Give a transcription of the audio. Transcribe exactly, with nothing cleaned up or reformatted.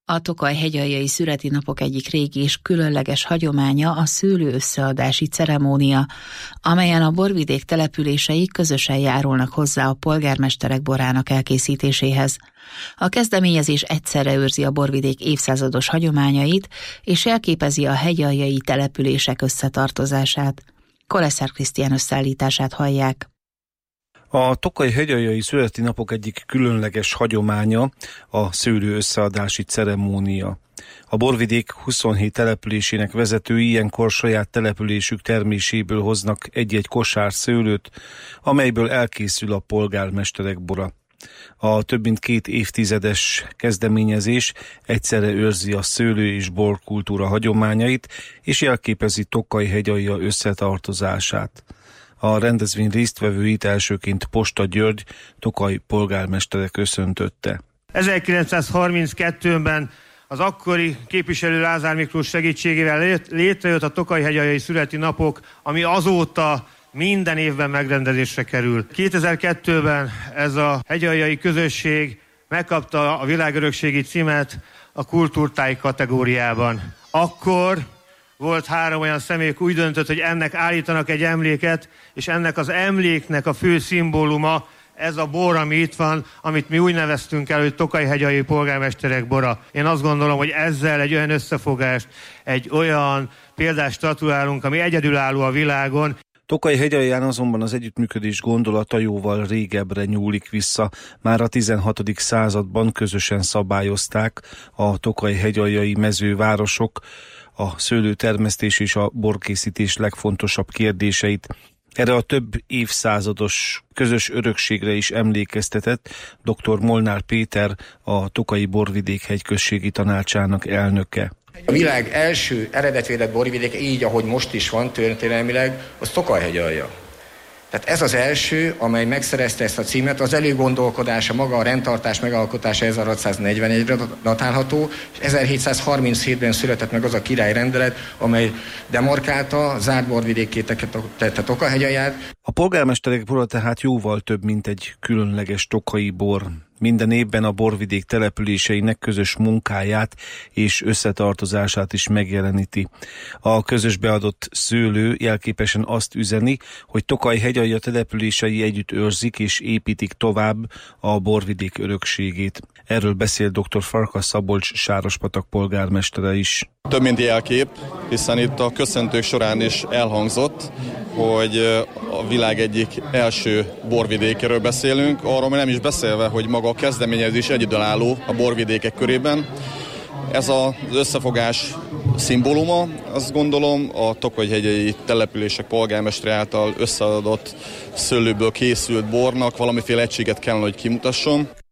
A Tokaj-hegyaljai szüreti napok egyik régi és különleges hagyománya a szőlő összeadási ceremónia, amelyen a borvidék települései közösen járulnak hozzá a polgármesterek borának elkészítéséhez. A kezdeményezés egyszerre őrzi a borvidék évszázados hagyományait, és jelképezi a hegyaljai települések összetartozását. Koleszer Krisztián összeállítását hallják. A Tokaj-hegyaljai szüreti napok egyik különleges hagyománya a szőlő összeadási ceremónia. A borvidék huszonhét településének vezetői ilyenkor saját településük terméséből hoznak egy-egy kosár szőlőt, amelyből elkészül a polgármesterek bora. A több mint két évtizedes kezdeményezés egyszerre őrzi a szőlő- és borkultúra hagyományait, és jelképezi Tokaj-hegyalja összetartozását. A rendezvény résztvevőit elsőként Posta György, Tokaj polgármestere köszöntötte. ezerkilencszázharminckettőben az akkori képviselő Lázár Miklós segítségével létrejött a Tokaj-hegyaljai szüreti napok, ami azóta minden évben megrendezésre kerül. kétezer-kettőben ez a hegyaljai közösség megkapta a világörökségi címet a kultúrtáj kategóriában. Akkor volt három olyan személy, úgy döntött, hogy ennek állítanak egy emléket, és ennek az emléknek a fő szimbóluma ez a bor, ami itt van, amit mi úgy neveztünk el, hogy Tokaj-hegyaljai polgármesterek bora. Én azt gondolom, hogy ezzel egy olyan összefogást, egy olyan példást statuálunk, ami egyedülálló a világon. Tokaj-hegyalján azonban az együttműködés gondolata jóval régebbre nyúlik vissza. Már a tizenhatodik században közösen szabályozták a Tokaj-hegyaljai mezővárosok a szőlőtermesztés és a borkészítés legfontosabb kérdéseit. Erre a több évszázados közös örökségre is emlékeztetett dr. Molnár Péter, a Tokaji Borvidék hegyközségi tanácsának elnöke. A világ első eredetvédett borvidéke, így ahogy most is van történelmileg, az Tokaj-hegyaljai. Tehát ez az első, amely megszerezte ezt a címet, az előgondolkodása, maga a rendtartás megalkotása ezerhatszáznegyvenegyre datálható, és ezerhétszázharminchétben született meg az a királyrendelet, amely demarkálta, zárt borvidékké tette Tokaj-hegyalját. A polgármesterek bora tehát jóval több, mint egy különleges tokaji bor. Minden évben a borvidék településeinek közös munkáját és összetartozását is megjeleníti. A közös beadott szőlő jelképesen azt üzeni, hogy Tokaj-hegyalja települései együtt őrzik és építik tovább a borvidék örökségét. Erről beszél dr. Farkas Szabolcs Sárospatak polgármestere is. Több mint jelkép, hiszen itt a köszöntők során is elhangzott, hogy a világ egyik első borvidékéről beszélünk, arról nem is beszélve, hogy maga a kezdeményezés egyedülálló a borvidékek körében. Ez az összefogás szimbóluma, azt gondolom, a Tokaj-hegyaljai települések polgármestere által összeadott szőlőből készült bornak valamiféle egységet kellene, hogy kimutasson.